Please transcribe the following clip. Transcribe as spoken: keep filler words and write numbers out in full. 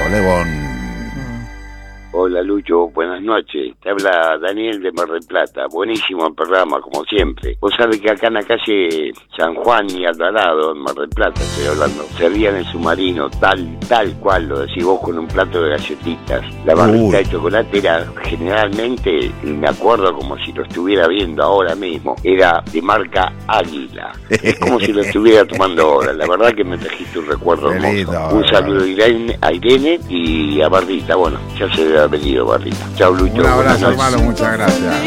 Lebón. Hola Lucho, buenas noches. Te habla Daniel de Mar del Plata. Buenísimo el programa, como siempre. Vos sabés que acá en la calle San Juan y Alvarado, en Mar del Plata estoy hablando, servían el submarino tal tal cual lo decís vos, con un plato de galletitas. La barrita de chocolate era generalmente, y me acuerdo como si lo estuviera viendo ahora mismo, era de marca Águila. Es como si lo estuviera tomando ahora. La verdad que me trajiste un recuerdo hermoso. Lindo, un saludo a Irene, a Irene y a Barrita. Bueno, ya se ha venido Barrita. Chau Lucho. Un abrazo hermano, muchas gracias.